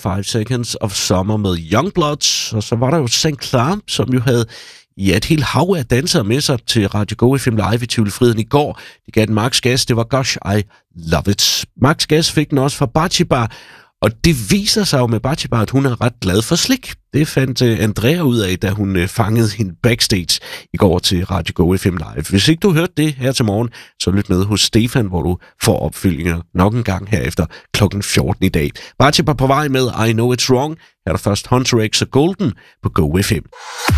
5 Seconds of Summer med Youngbloods, og så var der jo St. Clara, som jo havde et helt hav af dansere med sig til Radio Go FM Live i Tivoli Friheden i går. De gav den max gas, det var Gosh, I Love It. Max gas fik den også fra Batsheba, og det viser sig jo med Batsheba, at hun er ret glad for slik. Det fandt Andrea ud af, da hun fangede hende backstage i går til Radio Go FM Live. Hvis ikke du hørte det her til morgen, så lyt med hos Stefan, hvor du får opfyldinger nok en gang her efter klokken 14 i dag. Batsheba på vej med I Know It's Wrong. Her er der først Hunter X og Golden på Go FM.